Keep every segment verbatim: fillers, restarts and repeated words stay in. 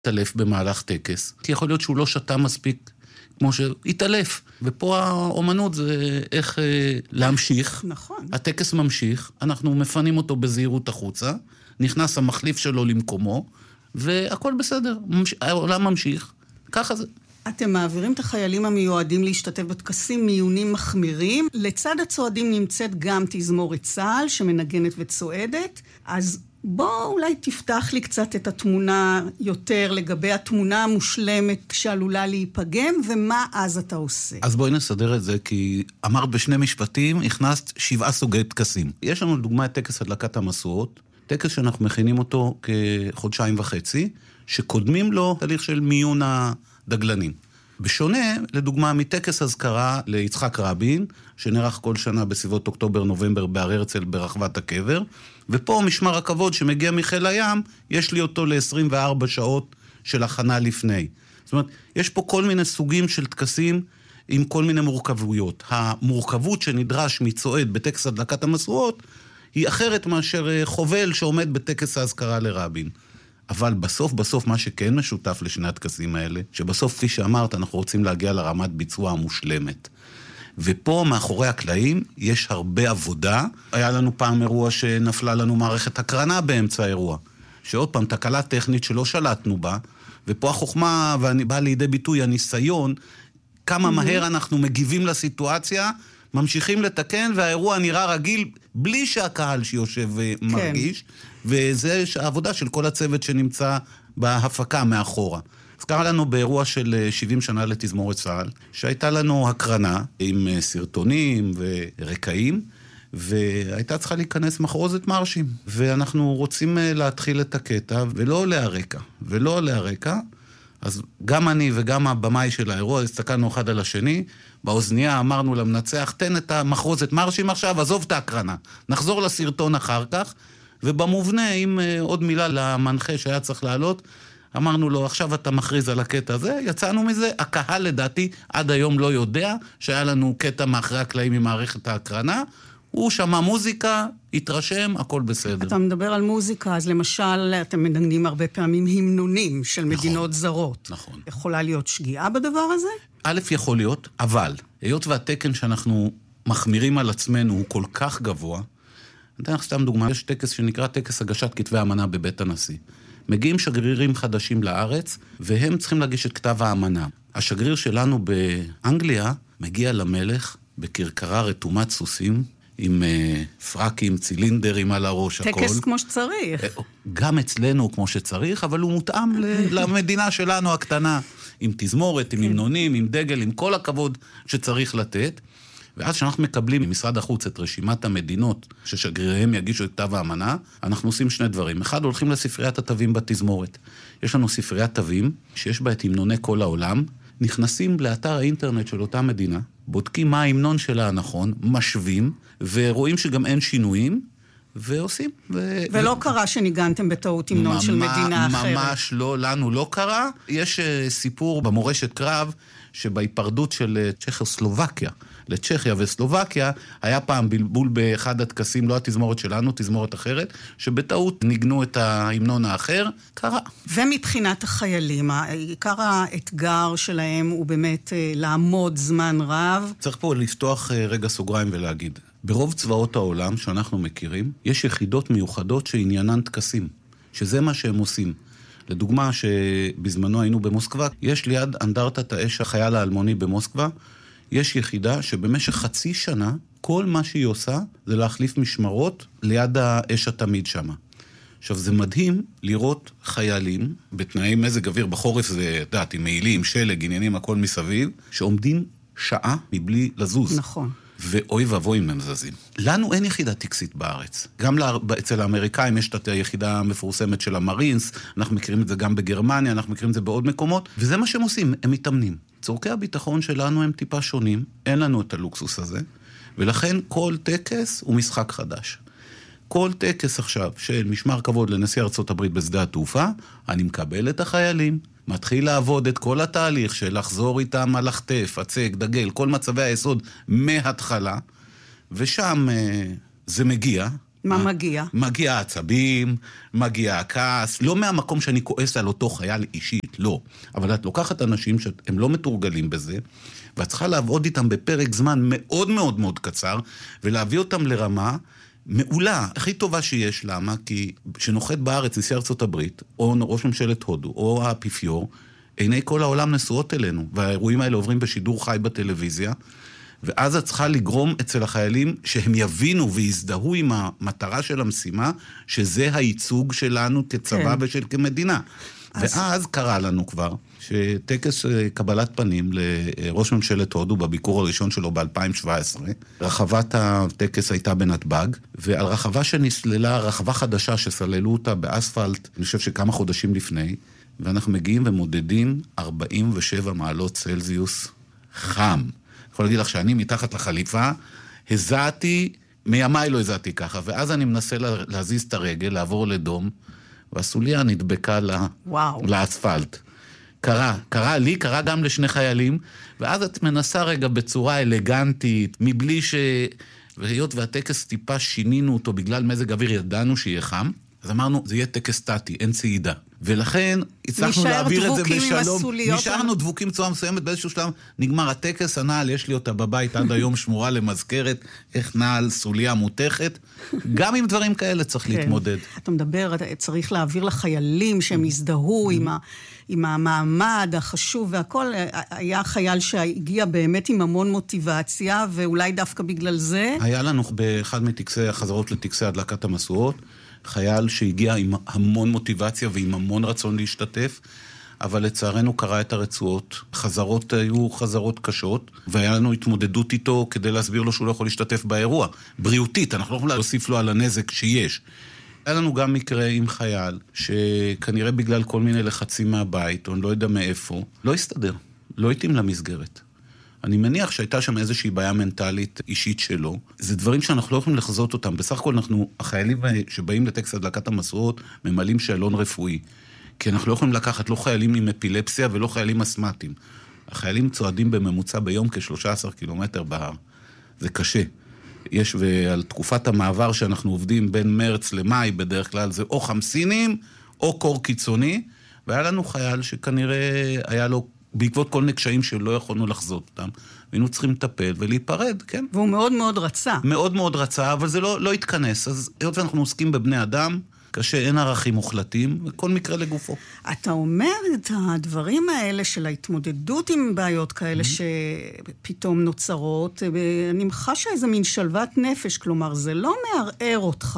התעלף במהלך טקס, כי יכול להיות שהוא לא שתה מספיק כמו שהתעלף. ופה האומנות זה איך אה, להמשיך. נכון. הטקס ממשיך, אנחנו מפנים אותו בזהירות החוצה, נכנס המחליף שלו למקומו, והכל בסדר, ממש... העולם ממשיך, ככה זה. אתם מעבירים את החיילים המיועדים להשתתף בטקסים מיונים מחמירים. לצד הצועדים נמצאת גם תזמורת צה"ל שמנגנת וצועדת. אז בוא אולי תפתח לי קצת את התמונה יותר לגבי התמונה המושלמת שעלולה להיפגם, ומה אז אתה עושה. אז בואי נסדר את זה, כי אמרת בשני משפטים, הכנסת שבעה סוגי טקסים. יש לנו לדוגמה את טקס הדלקת המשואות, טקס שאנחנו מכינים אותו כחודשיים וחצי, שקודמים לו תהליך של מיון הדגלנים. בשונה, לדוגמה, מטקס הזכרה ליצחק רבין, שנערך כל שנה בסביבות אוקטובר-נובמבר בהר הרצל ברחבת הקבר, ופה משמר הכבוד שמגיע מחיל הים, יש לי אותו ל-עשרים וארבע שעות של הכנה לפני. זאת אומרת, יש פה כל מיני סוגים של טקסים עם כל מיני מורכבויות. המורכבות שנדרש מצועד בטקס הדלקת המשואות, היא אחרת מאשר חובל שעומד בטקס ההזכרה לרבין. אבל בסוף, בסוף, מה שכן משותף לשני הטקסים האלה, שבסוף, כפי שאמרת, אנחנו רוצים להגיע לרמת ביצוע המושלמת. ופה, מאחורי הקלעים, יש הרבה עבודה. היה לנו פעם אירוע שנפלה לנו מערכת הקרנה באמצע האירוע. שעוד פעם, תקלה טכנית שלא שלטנו בה, ופה החוכמה, ואני בא לידי ביטוי, הניסיון, כמה מהר אנחנו מגיבים לסיטואציה, ממשיכים לתקן, והאירוע נראה רגיל, בלי שהקהל שיושב מרגיש, וזה העבודה של כל הצוות שנמצא בהפקה מאחורה. אז קרה לנו באירוע של שבעים שנה לתזמורת צה"ל, שהייתה לנו הקרנה עם סרטונים ורקעים, והייתה צריכה להיכנס מחרוזת מרשים. ואנחנו רוצים להתחיל את הקטע, ולא עולה הרקע, ולא עולה הרקע, אז גם אני וגם הבמאי של האירוע, הסתכלנו אחד על השני, באוזנייה אמרנו למנצח, תן את המחרוזת מרשים עכשיו, עזוב את ההקרנה. נחזור לסרטון אחר כך, ובמובנה, עם עוד מילה למנחה שהיה צריך לעלות, אמרנו לו, עכשיו אתה מכריז על הקטע הזה, יצאנו מזה, הקהל לדעתי עד היום לא יודע, שהיה לנו קטע מאחרי הקלעים ממערכת ההקרנה, הוא שמע מוזיקה, התרשם, הכל בסדר. אתה מדבר על מוזיקה, אז למשל, אתם מנגנים הרבה פעמים המנונים של מדינות נכון, זרות. נכון. יכולה להיות שגיאה בדבר הזה? א', יכול להיות, אבל, היות והתקן שאנחנו מחמירים על עצמנו הוא כל כך גבוה, אני אתן לך סתם דוגמה, יש טקס שנקרא טקס הגשת כתבי האמנה בבית הנשיא. מגיעים שגרירים חדשים לארץ, והם צריכים להגיש את כתב האמנה. השגריר שלנו באנגליה מגיע למלך בקרקרה רתומת סוסים, עם uh, פרקים, צילינדרים על הראש, הכל. טקס כמו שצריך. גם אצלנו כמו שצריך, אבל הוא מותאם למדינה שלנו הקטנה, עם תזמורת, עם המנונים, עם דגל, עם כל הכבוד שצריך לתת. ואז שאנחנו מקבלים ממשרד החוץ את רשימת המדינות ששגריריהם יגישו את כתב האמנה, אנחנו עושים שני דברים. אחד, הולכים לספריית התווים בתזמורת. יש לנו ספריית תווים שיש בה את המנוני כל העולם, נכנסים לאתר האינטרנט של אותה מדינה, בודקים מה ההמנון שלה הנכון, משווים, ורואים שגם אין שינויים, ועושים. ו... ולא ו... קרה שניגנתם בטעות המנון ממש, של מדינה אחרת. ממש לא, לנו לא קרה. יש uh, סיפור במורשת קרב, שבהיפרדות של צ'כוסלובקיה, לצ'כיה וסלובקיה, היה פעם בלבול באחד הטקסים, לא התזמורת שלנו, תזמורת אחרת, שבטעות ניגנו את ההמנון האחר, קרה. ומבחינת החיילים, עיקר האתגר שלהם הוא באמת לעמוד זמן רב. צריך פה לפתוח רגע סוגריים ולהגיד, ברוב צבאות העולם שאנחנו מכירים, יש יחידות מיוחדות שעניינן טקסים, שזה מה שהם עושים. לדוגמה שבזמנו היינו במוסקבה, יש ליד אנדרטת האש החייל האלמוני במוסקבה, יש יחידה שבמשך חצי שנה, כל מה שהיא עושה זה להחליף משמרות ליד האש התמיד שמה. עכשיו זה מדהים לראות חיילים, בתנאי מזג אוויר בחורף זה, דעת, עם מעילים, שלג, עניינים, הכל מסביב, שעומדים שעה מבלי לזוז. נכון. ואוי ואבוי אם הם זזים. לנו אין יחידה טקסית בארץ. גם לה, אצל האמריקאים יש את היחידה המפורסמת של המרינס, אנחנו מכירים את זה גם בגרמניה, אנחנו מכירים את זה בעוד מקומות, וזה מה שהם עושים, הם מתאמנים. צורכי הביטחון שלנו הם טיפה שונים, אין לנו את הלוקסוס הזה, ולכן כל טקס הוא משחק חדש. כל טקס עכשיו של משמר כבוד לנשיא ארצות הברית בשדה התעופה, אני מקבל את החיילים, מתחיל לעבוד את כל התהליך של לחזור איתם על החטף, הצק, דגל, כל מצבי היסוד מההתחלה, ושם אה, זה מגיע, מה מגיע? מגיע העצבים, מגיע הכעס, לא מהמקום שאני כועס על אותו חייל אישית, לא. אבל את לוקחת אנשים שהם לא מתורגלים בזה, ואת צריכה לעבוד איתם בפרק זמן מאוד מאוד מאוד קצר, ולהביא אותם לרמה מעולה, הכי טובה שיש. למה? כי שנוחת בארץ נשיא ארצות הברית, או ראש ממשלת הודו, או האפיפיור, עיני כל העולם נשואות אלינו, והאירועים האלה עוברים בשידור חי בטלוויזיה, ואז את צריכה לגרום אצל החיילים שהם יבינו ויזדהו עם המטרה של המשימה, שזה הייצוג שלנו כצבא כן. ושל כמדינה. אז... ואז קרה לנו כבר שטקס קבלת פנים לראש ממשלת הודו בביקור הראשון שלו ב-אלפיים שבע עשרה, רחבת הטקס הייתה בנתב"ג, ועל רחבה שנסללה, רחבה חדשה שסללו אותה באספלט, אני חושב שכמה חודשים לפני, ואנחנו מגיעים ומודדים ארבעים ושבע מעלות צלזיוס חם. אני יכול להגיד לך שאני מתחת לחליפה, הזעתי, מימיי לא הזעתי ככה, ואז אני מנסה להזיז את הרגל, לעבור לדום, והסוליה נדבקה לה, לאספלט. קרה, קרה לי, קרה גם לשני חיילים, ואז את מנסה רגע בצורה אלגנטית, מבלי ש... והיות והטקס טיפה שינינו אותו בגלל מזג אוויר, ידענו שיהיה חם, אז אמרנו, זה יהיה טקס סטטי, אין צעידה. ולכן הצלחנו להעביר את זה בשלום. נשארנו דבוקים בצורה מסוימת, באיזשהו שלב נגמר הטקס, הנעל, יש לי אותה בבית עד היום שמורה למזכרת, איך נעל סוליה מותכת. גם עם דברים כאלה צריך להתמודד. אתה מדבר, צריך להעביר לחיילים שהם יזדהו עם ה... עם המעמד החשוב והכל. היה חייל שהגיע באמת עם המון מוטיבציה, ואולי דווקא בגלל זה... היה לנו באחד מטקסי החזרות לטקסי הדלקת המשואות, חייל שהגיע עם המון מוטיבציה ועם המון רצון להשתתף, אבל לצערנו קרא את הרצועות. חזרות היו חזרות קשות, והיה לנו התמודדות איתו כדי להסביר לו שהוא לא יכול להשתתף באירוע. בריאותית, אנחנו לא יכולים להוסיף לו על הנזק שיש. היה לנו גם מקרה עם חייל, שכנראה בגלל כל מיני לחצים מהבית, או אני לא יודע מאיפה, לא הסתדר, לא התאים למסגרת. אני מניח שהייתה שם איזושהי בעיה מנטלית אישית שלו. זה דברים שאנחנו לא יכולים לחזות אותם. בסך הכל אנחנו, החיילים שבאים לטקס הדלקת המשואות, ממלאים שאלון רפואי. כי אנחנו לא יכולים לקחת לא חיילים עם אפילפסיה ולא חיילים אסמטיים. החיילים צועדים בממוצע ביום כ-שלושה עשר קילומטר בהר. זה קשה. יש, ועל תקופת המעבר שאנחנו עובדים בין מרץ למאי, בדרך כלל זה או חמסינים, או קור קיצוני, והיה לנו חייל שכנראה היה לו, בעקבות כל מיני קשיים שלא יכולנו לחזות אותם, והיינו צריכים לטפל ולהיפרד, כן? והוא מאוד מאוד רצה. מאוד מאוד רצה, אבל זה לא, לא התכנס. אז היות ואנחנו עוסקים בבני אדם, קשה, אין ערכים מוחלטים, וכל מקרה לגופו. אתה אומר את הדברים האלה של ההתמודדות עם בעיות כאלה שפתאום נוצרות, אני מחשה איזה מין שלוות נפש, כלומר, זה לא מערער אותך.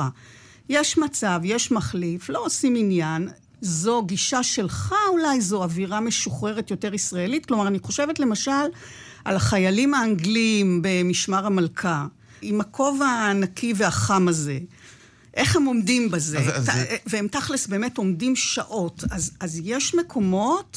יש מצב, יש מחליף, לא עושים עניין, זו גישה שלך, אולי זו אווירה משוחררת יותר ישראלית, כלומר, אני חושבת למשל על החיילים האנגלים במשמר המלכה, עם הכובע הענקי והחם הזה, איך הם עומדים בזה, אז, ת, אז... והם תכלס באמת עומדים שעות, אז, אז יש מקומות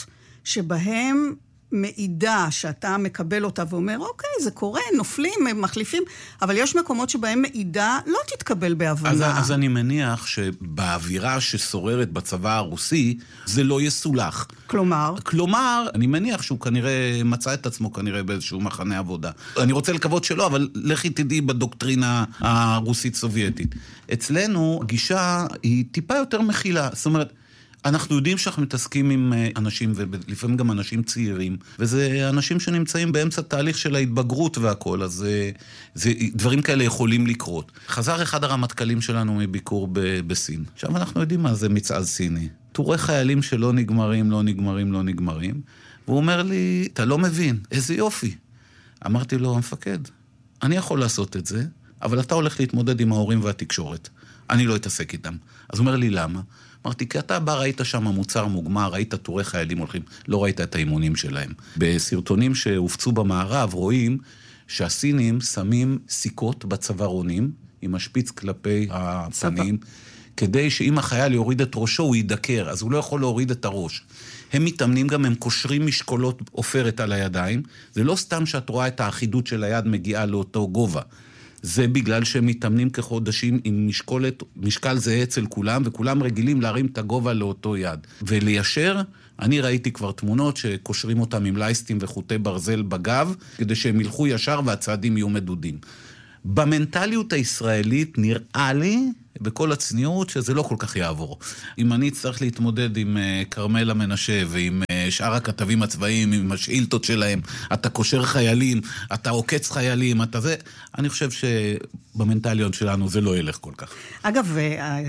שבהם מעידה שאתה מקבל אותה ואומר, אוקיי, זה קורה, נופלים, מחליפים, אבל יש מקומות שבהם מעידה לא תתקבל בהבנה. אז, אז אני מניח שבאווירה ששוררת בצבא הרוסי, זה לא יסולח. כלומר? כלומר, אני מניח שהוא כנראה מצא את עצמו כנראה באיזשהו מחנה עבודה. אני רוצה לקוות שלא, אבל לכי תדעי בדוקטרינה הרוסית-סובייטית. אצלנו הגישה היא טיפה יותר מכילה, זאת אומרת, אנחנו יודעים שאנחנו מתעסקים עם אנשים, ולפעמים גם אנשים צעירים, וזה אנשים שנמצאים באמצע תהליך של ההתבגרות והכל, אז זה, זה, דברים כאלה יכולים לקרות. חזר אחד הרמטכ"לים שלנו מביקור ב, בסין. עכשיו אנחנו יודעים מה זה מצעד סיני. תורי חיילים שלא נגמרים, לא נגמרים, לא נגמרים, והוא אומר לי, אתה לא מבין, איזה יופי. אמרתי לו, המפקד, אני יכול לעשות את זה, אבל אתה הולך להתמודד עם ההורים והתקשורת. אני לא אתעסק איתם. אז הוא אומר לי, למה? אמרתי, כי אתה בא, ראית שם מוצר מוגמר, ראית תורי חיילים הולכים, לא ראית את האימונים שלהם. בסרטונים שהופצו במערב רואים שהסינים שמים סיכות בצווארונים, עם השפיץ כלפי הפנים, כדי שאם החייל יוריד את ראשו הוא ידקר, אז הוא לא יכול להוריד את הראש. הם מתאמנים גם, הם קושרים משקולות עופרת על הידיים, זה לא סתם שאת רואה את האחידות של היד מגיעה לאותו גובה. זה בגלל שהם מתאמנים כחודשים עם משקולת, משקל זהה אצל כולם, וכולם רגילים להרים את הגובה לאותו יד. וליישר, אני ראיתי כבר תמונות שקושרים אותם עם לייסטים וחוטי ברזל בגב, כדי שהם ילכו ישר והצעדים יהיו מדודים. במנטליות הישראלית נראה לי, בכל הצניעות, שזה לא כל כך יעבור. אם אני צריך להתמודד עם קרמלה מנשה ועם שאר הכתבים הצבאיים, עם השאילתות שלהם, אתה קושר חיילים, אתה עוקץ חיילים, אתה זה, אני חושב שבמנטליות שלנו זה לא ילך כל כך. אגב,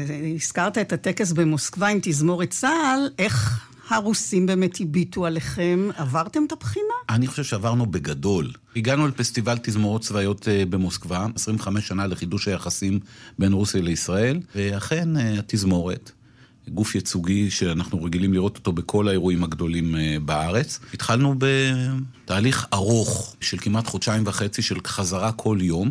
הזכרת את הטקס במוסקבה עם תזמורת צה"ל, איך הרוסים באמת הביטו עליכם? עברתם את הבחינה? אני חושב שעברנו בגדול. הגענו לפסטיבל תזמורות צבאיות במוסקבה, עשרים וחמש שנה לחידוש היחסים בין רוסיה לישראל, ואכן התזמורת, גוף ייצוגי שאנחנו רגילים לראות אותו בכל האירועים הגדולים בארץ. התחלנו בתהליך ארוך של כמעט חודשיים וחצי של חזרה כל יום,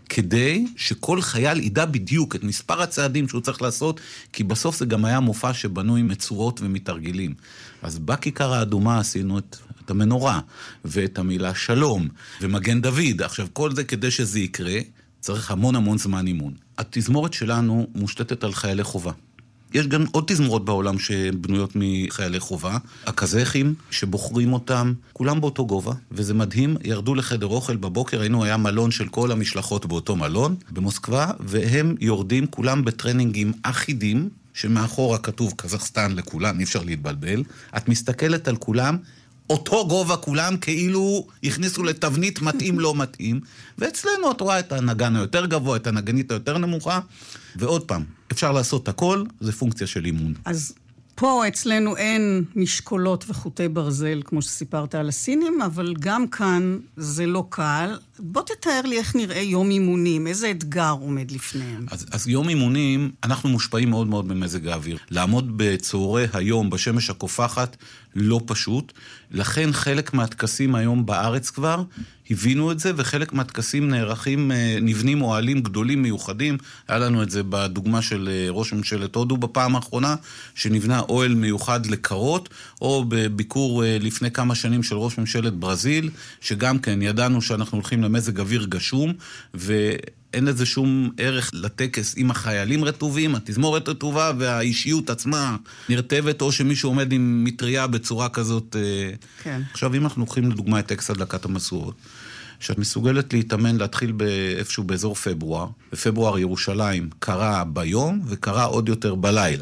כדי שכל חייל ידע בדיוק את מספר הצעדים שהוא צריך לעשות, כי בסוף זה גם היה מופע שבנוי מצורות ומתרגילים. אז בכיכר האדומה עשינו את, את המנורה, ואת המילה שלום, ומגן דוד. עכשיו, כל זה כדי שזה יקרה, צריך המון המון זמן אימון. התזמורת שלנו מושתתת על חיילי חובה. יש גם עוד תזמורות בעולם שבנויות מחיילי חובה, הקזחים שבוחרים אותם, כולם באותו גובה, וזה מדהים, ירדו לחדר אוכל בבוקר, היינו היה מלון של כל המשלחות באותו מלון, במוסקבה, והם יורדים כולם בטרנינגים אחידים, שמאחורה כתוב קזחסטן לכולם, אי אפשר להתבלבל, את מסתכלת על כולם, אותו גובה כולם כאילו הכניסו לתבנית מתאים לא מתאים, ואצלנו את רואה את הנגן היותר גבוה, את הנגנית היותר נמוכה, ועוד פעם, אפשר לעשות הכל, זה פונקציה של אימון. אז פה אצלנו אין משקולות וחוטי ברזל, כמו שסיפרת על הסינים, אבל גם כאן זה לא קל. בוא תתאר לי איך נראה יום אימונים, איזה אתגר עומד לפניהם. אז, אז יום אימונים, אנחנו מושפעים מאוד מאוד במזג האוויר. לעמוד בצהרי היום, בשמש הקופחת, לא פשוט. לכן חלק מהטקסים היום בארץ כבר הבינו את זה, וחלק מהטקסים נערכים, נבנים אוהלים גדולים מיוחדים. היה לנו את זה בדוגמה של ראש ממשלת הודו בפעם האחרונה, שנבנה אוהל מיוחד לקרות, או בביקור לפני כמה שנים של ראש ממשלת ברזיל, שגם כן ידענו שאנחנו הולכים למזג אוויר גשום, ואין לזה שום ערך לטקס עם החיילים רטובים, התזמורת רטובה, והאישיות עצמה נרטבת, או שמישהו עומד עם מטריה בצורה כזאת. כן. עכשיו, אם אנחנו לוקחים לדוגמה את טקס הדלקת המשואות, שאת מסוגלת להתאמן, להתחיל באיפשהו באזור פברואר, בפברואר ירושלים קרה ביום, וקרה עוד יותר בלילה.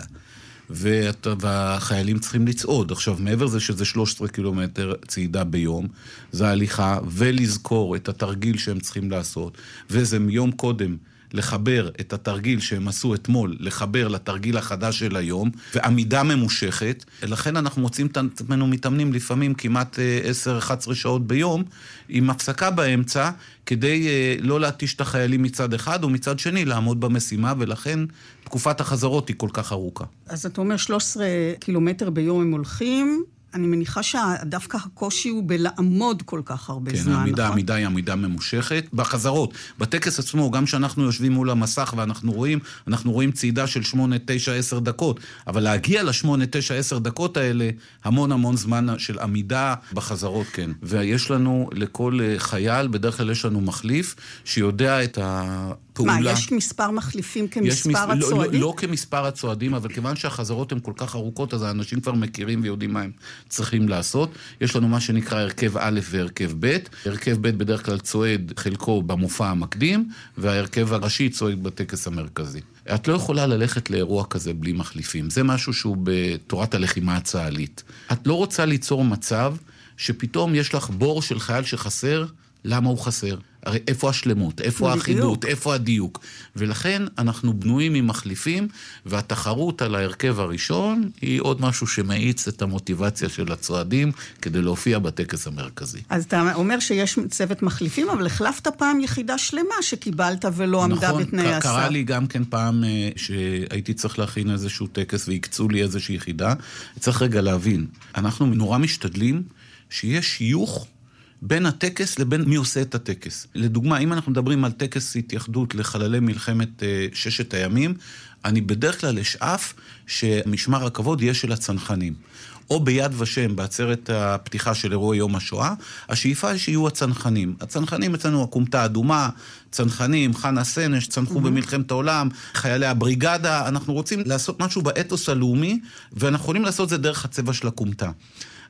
והחיילים צריכים לצעוד. עכשיו, מעבר זה שזה שלושה עשר קילומטר צעידה ביום, זה הליכה, ולזכור את התרגיל שהם צריכים לעשות, וזה מיום קודם לחבר את התרגיל שהם עשו אתמול, לחבר לתרגיל החדש של היום, ועמידה ממושכת. לכן אנחנו מוצאים את עצמנו מתאמנים לפעמים כמעט עשר אחת עשרה שעות ביום, עם הפסקה באמצע, כדי לא להתיש את החיילים מצד אחד, ומצד שני לעמוד במשימה, ולכן תקופת החזרות היא כל כך ארוכה. אז אתה אומר שלושה עשר קילומטר ביום הם הולכים, אני מניחה שדווקא הקושי הוא בלעמוד כל כך הרבה כן, זמן, העמידה, נכון? עמידה היא עמידה ממושכת. בחזרות, בטקס עצמו, גם שאנחנו יושבים מול המסך ואנחנו רואים, אנחנו רואים צעידה של שמונה, תשע, עשר דקות, אבל להגיע לשמונה, תשע, עשר דקות האלה, המון המון זמן של עמידה בחזרות, כן. ויש לנו לכל חייל, בדרך כלל יש לנו מחליף, שיודע את ה... מה, יש מספר מחליפים כמספר מס... הצועדים? לא, לא, לא כמספר הצועדים, אבל כיוון שהחזרות הן כל כך ארוכות, אז האנשים כבר מכירים ויודעים מה הם צריכים לעשות. יש לנו מה שנקרא הרכב א' והרכב ב'. הרכב ב' בדרך כלל צועד חלקו במופע המקדים, וההרכב הראשי צועד בטקס המרכזי. את לא יכולה ללכת לאירוע כזה בלי מחליפים. זה משהו שהוא בתורת הלחימה הצה"לית. את לא רוצה ליצור מצב שפתאום יש לך בור של חייל שחסר, למה הוא חסר? הרי איפה השלמות, איפה האחידות, איפה הדיוק. ולכן אנחנו בנויים עם מחליפים, והתחרות על ההרכב הראשון היא עוד משהו שמאיץ את המוטיבציה של הצועדים כדי להופיע בטקס המרכזי. אז אתה אומר שיש צוות מחליפים, אבל החלפת פעם יחידה שלמה שקיבלת ולא עמדה נכון, בתנאי הסף. קרה לי גם כן פעם שהייתי צריך להכין איזשהו טקס ויקצו לי איזושהי יחידה. צריך רגע להבין, אנחנו נורא משתדלים שיש שיוך בין הטקס לבין מי עושה את הטקס. לדוגמה, אם אנחנו מדברים על טקס התייחדות לחללי מלחמת ששת הימים, אני בדרך כלל אשאף שמשמר הכבוד יהיה של הצנחנים. או ביד ושם, בעצרת הפתיחה של אירוע יום השואה, השאיפה היא שיהיו הצנחנים. הצנחנים אצלנו הקומתה אדומה, צנחנים, חנה סנש, צנחו mm-hmm. במלחמת העולם, חיילי הבריגדה, אנחנו רוצים לעשות משהו באתוס הלאומי, ואנחנו יכולים לעשות זה דרך הצבע של הקומתה.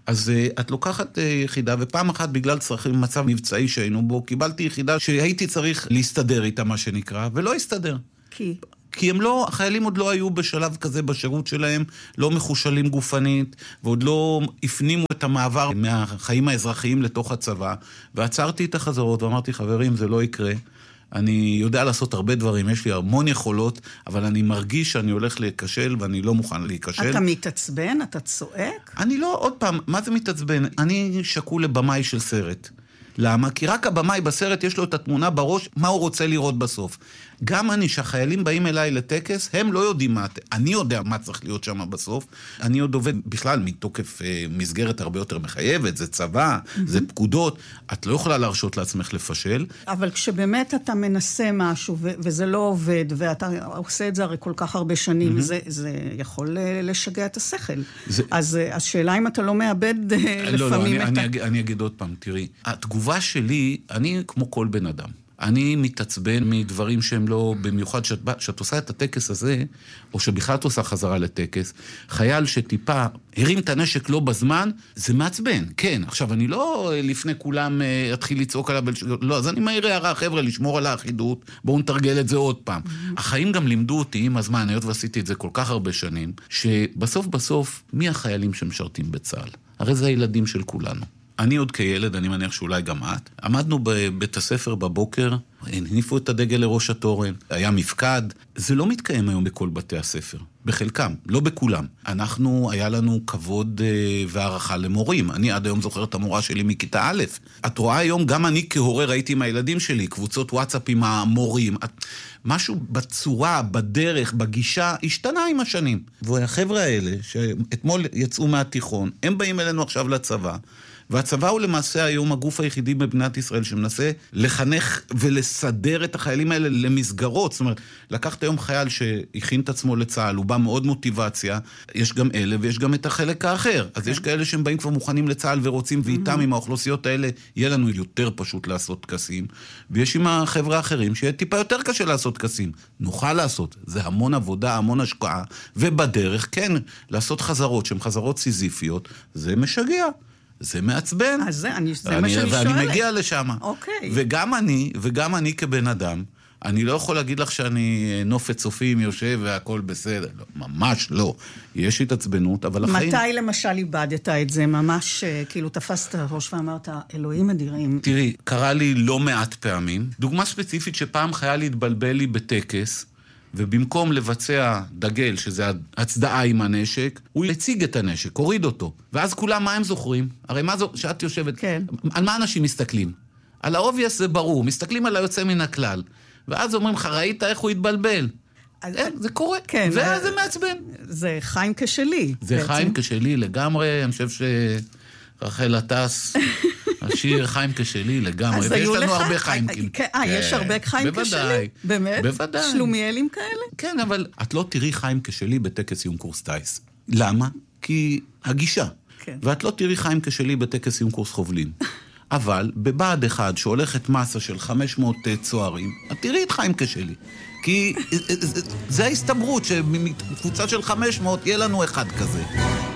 אז uh, את לוקחת uh, יחידה, ופעם אחת בגלל צרכים, מצב מבצעי שהיינו בו, קיבלתי יחידה שהייתי צריך להסתדר איתה, מה שנקרא, ולא הסתדר. כי? כי הם לא, החיילים עוד לא היו בשלב כזה בשירות שלהם, לא מחושלים גופנית, ועוד לא הפנימו את המעבר מהחיים האזרחיים לתוך הצבא, ועצרתי את החזרות ואמרתי, חברים, זה לא יקרה. אני יודע לעשות הרבה דברים, יש לי המון יכולות, אבל אני מרגיש שאני הולך להיכשל, ואני לא מוכן להיכשל. אתה מתעצבן? אתה צועק? אני לא, עוד פעם, מה זה מתעצבן? אני שקול לבמאי של סרט. למה? כי רק הבמאי בסרט יש לו את התמונה בראש, מה הוא רוצה לראות בסוף. גם אני, שהחיילים באים אליי לטקס, הם לא יודעים מה, אני יודע מה צריך להיות שם בסוף. אני עוד עובד בכלל מתוקף אה, מסגרת הרבה יותר מחייבת, זה צבא, mm-hmm. זה פקודות, את לא יכולה להרשות לעצמך לפשל. אבל כשבאמת אתה מנסה משהו, ו- וזה לא עובד, ואתה עושה את זה הרי כל כך הרבה שנים, mm-hmm. זה, זה יכול לשגע את השכל. זה... אז השאלה אם אתה לא מאבד לא, לפעמים לא, את... אני, אני, אני אגיד עוד פעם, תראי, התגובה שלי, אני כמו כל בן אדם. אני מתעצבן מדברים שהם לא, במיוחד שאת, שאת עושה את הטקס הזה, או שבכלל את עושה חזרה לטקס, חייל שטיפה הרים את הנשק לא בזמן, זה מעצבן, כן. עכשיו, אני לא לפני כולם אתחיל לצעוק עליו, לא, אז אני מהיר הערה, חבר'ה, לשמור על האחידות, בואו נתרגל את זה עוד פעם. Mm-hmm. החיים גם לימדו אותי עם הזמן, היות ועשיתי את זה כל כך הרבה שנים, שבסוף בסוף, מי החיילים שמשרתים בצה"ל? הרי זה הילדים של כולנו. אני עוד כילד, אני מניח שאולי גם את, עמדנו בבית הספר בבוקר, הניפו את הדגל לראש התורן, היה מפקד, זה לא מתקיים היום בכל בתי הספר, בחלקם, לא בכולם. אנחנו, היה לנו כבוד והערכה למורים, אני עד היום זוכר את המורה שלי מכיתה א', את רואה היום, גם אני כהורה ראיתי עם הילדים שלי, קבוצות וואטסאפ עם המורים, את, משהו בצורה, בדרך, בגישה, השתנה עם השנים. והחבר'ה האלה, שאתמול יצאו מהתיכון, הם באים אלינו עכשיו לצבא, והצבא הוא למעשה היום הגוף היחידי במדינת ישראל שמנסה לחנך ולסדר את החיילים האלה למסגרות. זאת אומרת, לקחת היום חייל שהכין את עצמו לצה"ל, הוא בא מאוד מוטיבציה, יש גם אלה ויש גם את החלק האחר. אז יש כאלה שהם באים כבר מוכנים לצה"ל ורוצים, ואיתם עם האוכלוסיות האלה יהיה לנו יותר פשוט לעשות טקסים, ויש עם החבר'ה האחרים שיהיה טיפה יותר קשה לעשות טקסים. נוכל לעשות, זה המון עבודה, המון השקעה, ובדרך כן, לעשות חזרות שהן חזרות סיזיפיות, זה משגע. זה מעצבן. אז זה, אני, זה מה שאני שואלת. ואני מגיע לשם. אוקיי. וגם אני, וגם אני כבן אדם, אני לא יכול להגיד לך שאני נופת צופים יושב והכל בסדר. לא, ממש לא. יש התעצבנות, אבל החיים... מתי למשל איבדת את זה? ממש כאילו תפסת ראש ואמרת, אלוהים אדירים. תראי, קרה לי לא מעט פעמים. דוגמה ספציפית שפעם חייל התבלבל לי בטקס, ובמקום לבצע דגל, שזה הצדעה עם הנשק, הוא הציג את הנשק, הוריד אותו. ואז כולם, מה הם זוכרים? הרי מה זו, שאת יושבת, כן. על מה אנשים מסתכלים? על האובייס זה ברור, מסתכלים על היוצא מן הכלל. ואז אומרים לך, ראית איך הוא התבלבל? אז... אין, זה קורה, כן, ואז זה מעצבן. זה חיים כשלי. זה בעצם. חיים כשלי לגמרי, אני חושב שרחל הטס... השיר חיים כשלי לגמרי, ויש לנו הרבה חיים כשלי. אה, יש הרבה חיים כשלי? באמת? בוודאי. שלומיאלים כאלה? כן, אבל את לא תראי חיים כשלי בטקס יום קורס טייס. למה? כי הגישה. ואת לא תראי חיים כשלי בטקס יום קורס חובלים. אבל בבעד אחד שהולכת מסה של חמש מאות צוערים, את תראי את חיים כשלי. כי זה ההסתברות שמקבוצה של חמש מאות יהיה לנו אחד כזה.